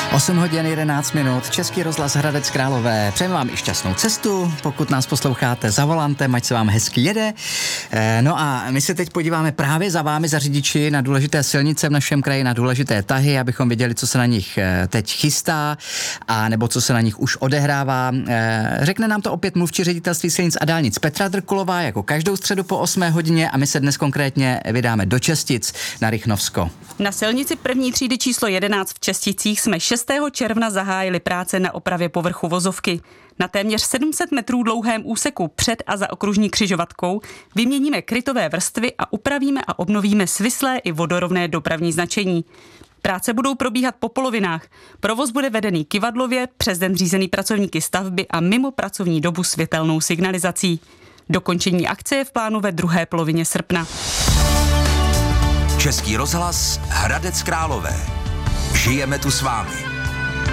8 hodin 11 minut, Český rozhlas Hradec Králové. Přejeme vám i šťastnou cestu, pokud nás posloucháte za volantem, ať se vám hezky jede. No a my se teď podíváme právě za vámi, za řidiči, na důležité silnice v našem kraji, na důležité tahy, abychom věděli, co se na nich teď chystá, a nebo co se na nich už odehrává. Řekne nám to opět mluvčí ředitelství silnic a dálnic Petra Drkulová, jako každou středu po 8 hodině, a my se dnes konkrétně vydáme do Čestic na Rychnovsko. Na silnici první třídy číslo 11 v Česticích jsme 6. června zahájili práce na opravě povrchu vozovky. Na téměř 700 metrů dlouhém úseku před a za okružní křižovatkou vyměníme krytové vrstvy a upravíme a obnovíme svislé i vodorovné dopravní značení. Práce budou probíhat po polovinách. Provoz bude vedený kyvadlově, přes den řízený pracovníky stavby a mimo pracovní dobu světelnou signalizací. Dokončení akce je v plánu ve druhé polovině srpna. Český rozhlas Hradec Králové. Žijeme tu s vámi.